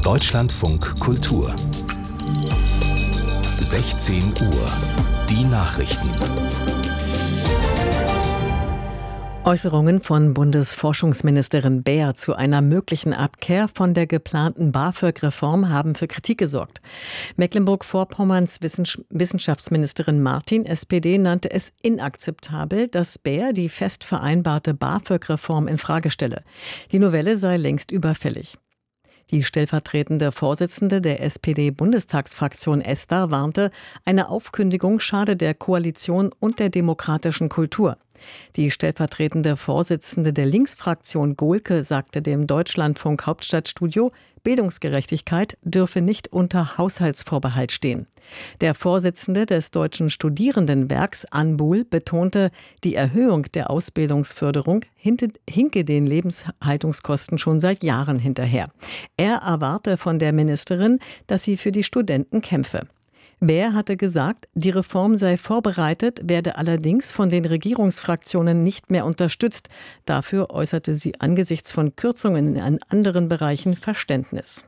Deutschlandfunk Kultur 16 Uhr. Die Nachrichten. Äußerungen von Bundesforschungsministerin Baer zu einer möglichen Abkehr von der geplanten BAföG-Reform haben für Kritik gesorgt. Mecklenburg-Vorpommerns Wissenschaftsministerin Martin, SPD, nannte es inakzeptabel, dass Baer die fest vereinbarte BAföG-Reform infrage stelle. Die Novelle sei längst überfällig. Die stellvertretende Vorsitzende der SPD-Bundestagsfraktion Esther warnte, eine Aufkündigung schade der Koalition und der demokratischen Kultur. Die stellvertretende Vorsitzende der Linksfraktion Gohlke sagte dem Deutschlandfunk Hauptstadtstudio, Bildungsgerechtigkeit dürfe nicht unter Haushaltsvorbehalt stehen. Der Vorsitzende des Deutschen Studierendenwerks Anbul betonte, die Erhöhung der Ausbildungsförderung hinke den Lebenshaltungskosten schon seit Jahren hinterher. Er erwarte von der Ministerin, dass sie für die Studenten kämpfe. Baer hatte gesagt, die Reform sei vorbereitet, werde allerdings von den Regierungsfraktionen nicht mehr unterstützt. Dafür äußerte sie angesichts von Kürzungen in anderen Bereichen Verständnis.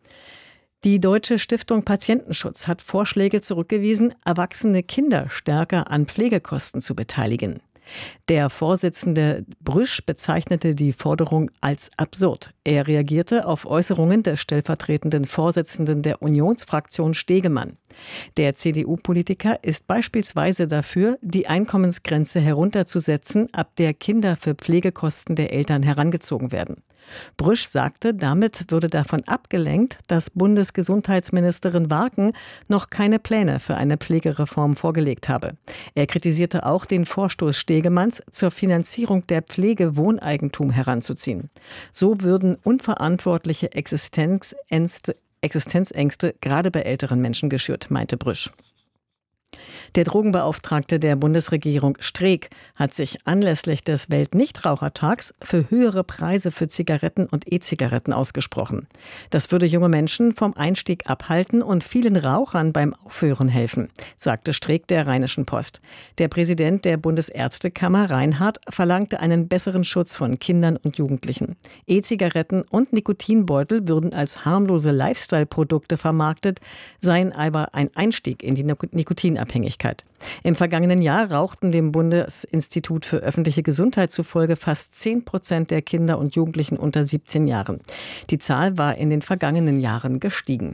Die Deutsche Stiftung Patientenschutz hat Vorschläge zurückgewiesen, erwachsene Kinder stärker an Pflegekosten zu beteiligen. Der Vorsitzende Brüsch bezeichnete die Forderung als absurd. Er reagierte auf Äußerungen des stellvertretenden Vorsitzenden der Unionsfraktion Stegemann. Der CDU-Politiker ist beispielsweise dafür, die Einkommensgrenze herunterzusetzen, ab der Kinder für Pflegekosten der Eltern herangezogen werden. Brüsch sagte, damit würde davon abgelenkt, dass Bundesgesundheitsministerin Warken noch keine Pläne für eine Pflegereform vorgelegt habe. Er kritisierte auch den Vorstoß Stegemanns, zur Finanzierung der Pflege Wohneigentum heranzuziehen. So würden unverantwortliche Existenzängste gerade bei älteren Menschen geschürt, meinte Brüsch. Der Drogenbeauftragte der Bundesregierung Streeck hat sich anlässlich des Weltnichtrauchertags für höhere Preise für Zigaretten und E-Zigaretten ausgesprochen. Das würde junge Menschen vom Einstieg abhalten und vielen Rauchern beim Aufhören helfen, sagte Streeck der Rheinischen Post. Der Präsident der Bundesärztekammer Reinhardt verlangte einen besseren Schutz von Kindern und Jugendlichen. E-Zigaretten und Nikotinbeutel würden als harmlose Lifestyle-Produkte vermarktet, seien aber ein Einstieg in die Nikotinabhängigkeit. Im vergangenen Jahr rauchten dem Bundesinstitut für öffentliche Gesundheit zufolge fast 10% der Kinder und Jugendlichen unter 17 Jahren. Die Zahl war in den vergangenen Jahren gestiegen.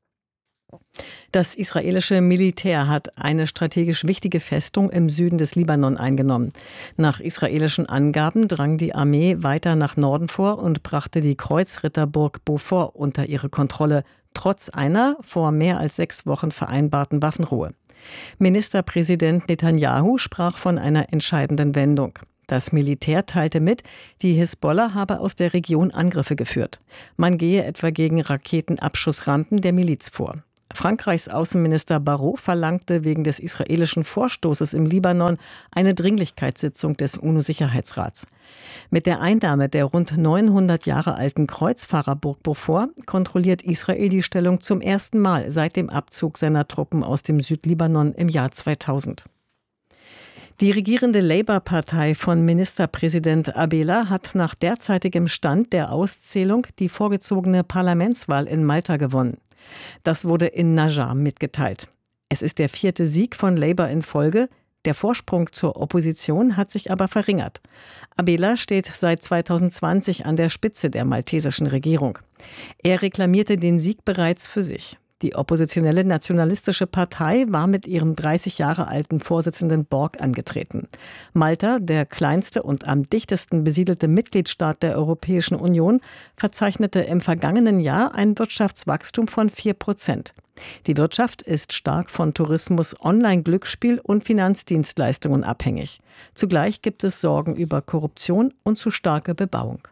Das israelische Militär hat eine strategisch wichtige Festung im Süden des Libanon eingenommen. Nach israelischen Angaben drang die Armee weiter nach Norden vor und brachte die Kreuzritterburg Beaufort unter ihre Kontrolle, trotz einer vor mehr als 6 Wochen vereinbarten Waffenruhe. Ministerpräsident Netanyahu sprach von einer entscheidenden Wendung. Das Militär teilte mit, die Hisbollah habe aus der Region Angriffe geführt. Man gehe etwa gegen Raketenabschussrampen der Miliz vor. Frankreichs Außenminister Barrot verlangte wegen des israelischen Vorstoßes im Libanon eine Dringlichkeitssitzung des UNO-Sicherheitsrats. Mit der Einnahme der rund 900 Jahre alten Kreuzfahrerburg Beaufort kontrolliert Israel die Stellung zum ersten Mal seit dem Abzug seiner Truppen aus dem Südlibanon im Jahr 2000. Die regierende Labour-Partei von Ministerpräsident Abela hat nach derzeitigem Stand der Auszählung die vorgezogene Parlamentswahl in Malta gewonnen. Das wurde in Najjar mitgeteilt. Es ist der 4. Sieg von Labour in Folge. Der Vorsprung zur Opposition hat sich aber verringert. Abela steht seit 2020 an der Spitze der maltesischen Regierung. Er reklamierte den Sieg bereits für sich. Die oppositionelle Nationalistische Partei war mit ihrem 30 Jahre alten Vorsitzenden Borg angetreten. Malta, der kleinste und am dichtesten besiedelte Mitgliedstaat der Europäischen Union, verzeichnete im vergangenen Jahr ein Wirtschaftswachstum von 4%. Die Wirtschaft ist stark von Tourismus, Online-Glücksspiel und Finanzdienstleistungen abhängig. Zugleich gibt es Sorgen über Korruption und zu starke Bebauung.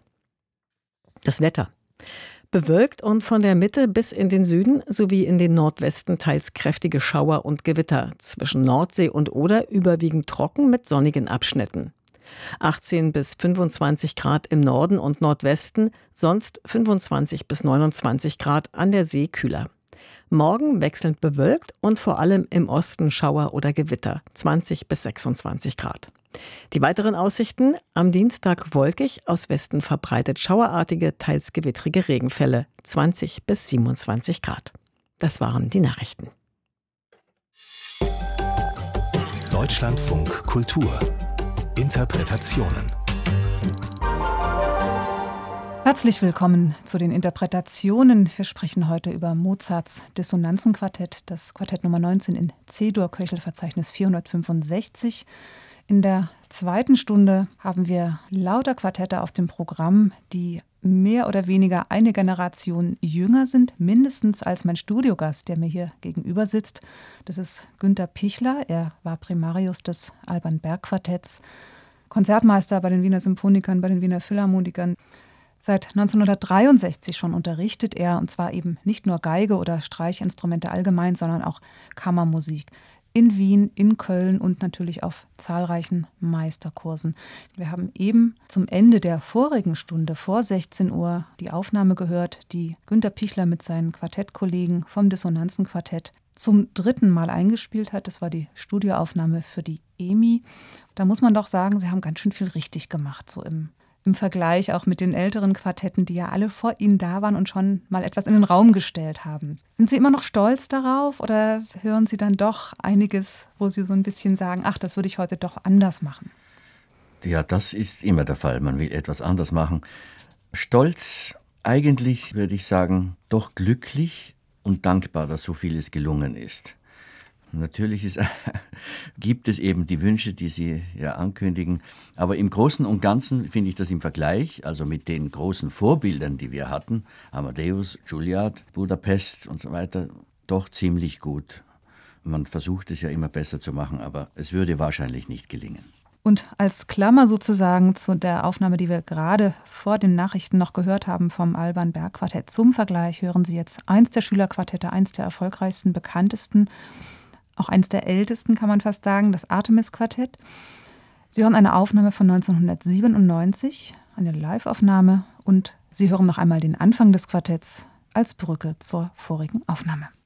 Das Wetter. Bewölkt und von der Mitte bis in den Süden sowie in den Nordwesten teils kräftige Schauer und Gewitter. Zwischen Nordsee und Oder überwiegend trocken mit sonnigen Abschnitten. 18 bis 25 Grad im Norden und Nordwesten, sonst 25 bis 29 Grad an der See kühler. Morgen wechselnd bewölkt und vor allem im Osten Schauer oder Gewitter, 20 bis 26 Grad. Die weiteren Aussichten: am Dienstag wolkig, aus Westen verbreitet schauerartige, teils gewittrige Regenfälle, 20 bis 27 Grad. Das waren die Nachrichten. Deutschlandfunk Kultur. Interpretationen. Herzlich willkommen zu den Interpretationen. Wir sprechen heute über Mozarts Dissonanzenquartett, das Quartett Nummer 19 in C-Dur, Köchelverzeichnis 465. In der zweiten Stunde haben wir lauter Quartette auf dem Programm, die mehr oder weniger eine Generation jünger sind, mindestens als mein Studiogast, der mir hier gegenüber sitzt. Das ist Günter Pichler. Er war Primarius des Alban Berg Quartetts, Konzertmeister bei den Wiener Symphonikern, bei den Wiener Philharmonikern. Seit 1963 schon unterrichtet er, und zwar eben nicht nur Geige oder Streichinstrumente allgemein, sondern auch Kammermusik. In Wien, in Köln und natürlich auf zahlreichen Meisterkursen. Wir haben eben zum Ende der vorigen Stunde vor 16 Uhr die Aufnahme gehört, die Günter Pichler mit seinen Quartettkollegen vom Dissonanzenquartett zum dritten Mal eingespielt hat. Das war die Studioaufnahme für die EMI. Da muss man doch sagen, sie haben ganz schön viel richtig gemacht, so im Vergleich auch mit den älteren Quartetten, die ja alle vor Ihnen da waren und schon mal etwas in den Raum gestellt haben. Sind Sie immer noch stolz darauf oder hören Sie dann doch einiges, wo Sie so ein bisschen sagen, ach, das würde ich heute doch anders machen? Ja, das ist immer der Fall. Man will etwas anders machen. Stolz, eigentlich würde ich sagen, doch glücklich und dankbar, dass so vieles gelungen ist. Natürlich gibt es eben die Wünsche, die Sie ja ankündigen. Aber im Großen und Ganzen finde ich das im Vergleich, also mit den großen Vorbildern, die wir hatten, Amadeus, Juilliard, Budapest und so weiter, doch ziemlich gut. Man versucht es ja immer besser zu machen, aber es würde wahrscheinlich nicht gelingen. Und als Klammer sozusagen zu der Aufnahme, die wir gerade vor den Nachrichten noch gehört haben vom Alban Berg Quartett, zum Vergleich hören Sie jetzt eins der Schülerquartette, eins der erfolgreichsten, bekanntesten, auch eins der ältesten, kann man fast sagen, das Artemis-Quartett. Sie hören eine Aufnahme von 1997, eine Live-Aufnahme, und Sie hören noch einmal den Anfang des Quartetts als Brücke zur vorigen Aufnahme.